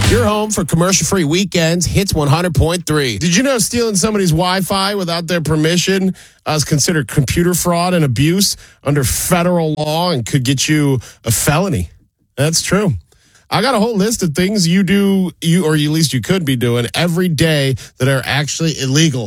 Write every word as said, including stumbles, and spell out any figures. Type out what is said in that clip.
Your home for commercial-free weekends, Hits one hundred point three. Did you know stealing somebody's Wi-Fi without their permission uh, is considered computer fraud and abuse under federal law and could get you a felony? That's true. I got a whole list of things you do, you or at least you could be doing every day that are actually illegal.